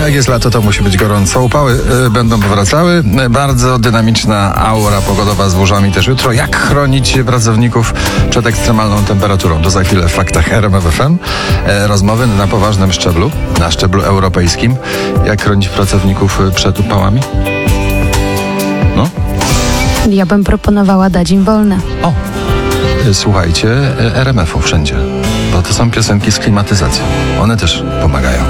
Jak jest lato, to musi być gorąco. Upały będą powracały. Bardzo dynamiczna aura pogodowa z burzami też jutro. Jak chronić pracowników przed ekstremalną temperaturą? To za chwilę w faktach RMF FM. Rozmowy na poważnym szczeblu, na szczeblu europejskim. Jak chronić pracowników przed upałami? No? Ja bym proponowała dać im wolne. O! Słuchajcie RMF-u wszędzie, bo to są piosenki z klimatyzacją. One też pomagają.